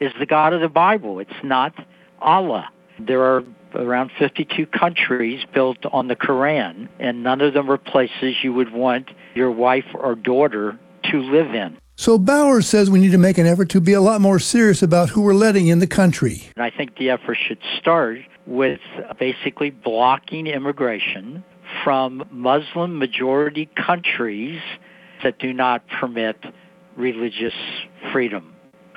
is the God of the Bible. It's not Allah. There are around 52 countries built on the Quran, and none of them are places you would want your wife or daughter to live in. So Bowers says we need to make an effort to be a lot more serious about who we're letting in the country. And I think the effort should start with basically blocking immigration from Muslim-majority countries that do not permit religious freedom.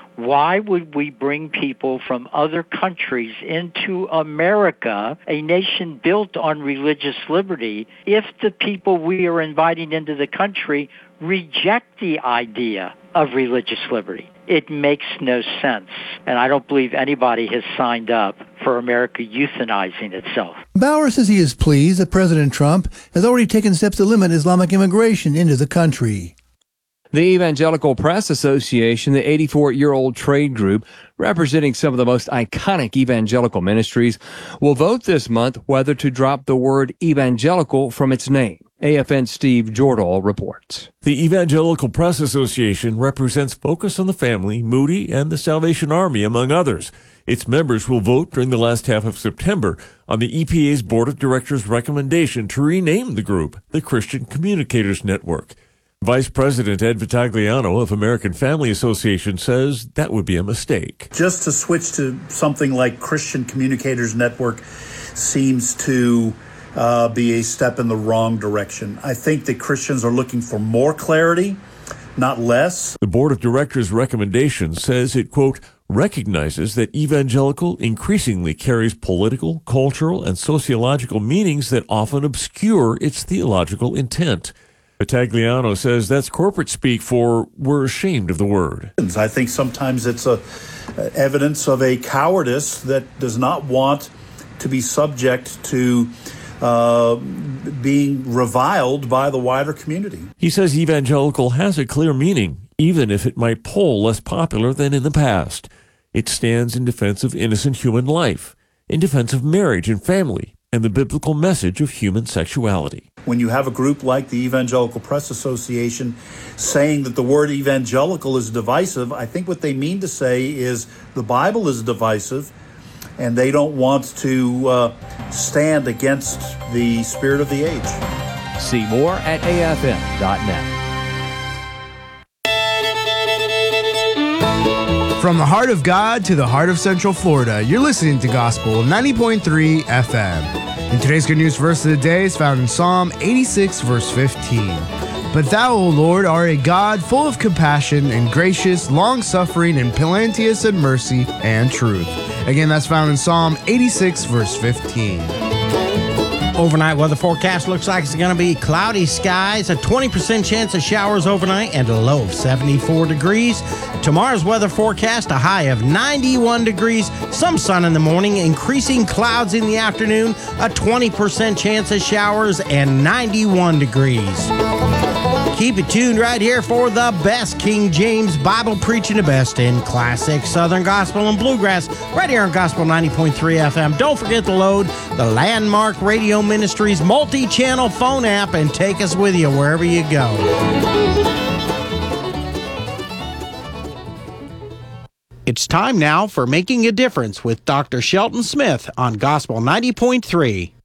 Why would we bring people from other countries into America, a nation built on religious liberty, if the people we are inviting into the country reject the idea of religious liberty? It makes no sense, and I don't believe anybody has signed up for America euthanizing itself. Bauer says he is pleased that President Trump has already taken steps to limit Islamic immigration into the country. The Evangelical Press Association, the 84-year-old trade group representing some of the most iconic evangelical ministries, will vote this month whether to drop the word evangelical from its name. AFN's Steve Jordahl reports. The Evangelical Press Association represents Focus on the Family, Moody, and the Salvation Army, among others. Its members will vote during the last half of September on the EPA's Board of Directors' recommendation to rename the group the Christian Communicators Network. Vice President Ed Vitagliano of American Family Association says that would be a mistake. Just to switch to something like Christian Communicators Network seems to be a step in the wrong direction. I think that Christians are looking for more clarity, not less. The Board of Directors' recommendation says it, quote, recognizes that evangelical increasingly carries political, cultural, and sociological meanings that often obscure its theological intent. Vitagliano says that's corporate speak for we're ashamed of the word. I think sometimes it's evidence of a cowardice that does not want to be subject to being reviled by the wider community. He says evangelical has a clear meaning, even if it might poll less popular than in the past. It stands in defense of innocent human life, in defense of marriage and family, and the biblical message of human sexuality. When you have a group like the Evangelical Press Association saying that the word evangelical is divisive, I think what they mean to say is the Bible is divisive, and they don't want to stand against the spirit of the age. See more at afn.net. From the heart of God to the heart of Central Florida, you're listening to Gospel 90.3 FM. And today's good news verse of the day is found in Psalm 86, verse 15. But thou, O Lord, art a God full of compassion and gracious, long-suffering, and plenteous in mercy and truth. Again, that's found in Psalm 86, verse 15. Overnight weather forecast looks like it's going to be cloudy skies, a 20% chance of showers overnight, and a low of 74 degrees. Tomorrow's weather forecast, a high of 91 degrees, some sun in the morning, increasing clouds in the afternoon, a 20% chance of showers, and 91 degrees. Keep it tuned right here for the best King James Bible preaching, the best in classic Southern Gospel and Bluegrass, right here on Gospel 90.3 FM. Don't forget to load the Landmark Radio Ministries multi-channel phone app and take us with you wherever you go. It's time now for Making a Difference with Dr. Shelton Smith on Gospel 90.3.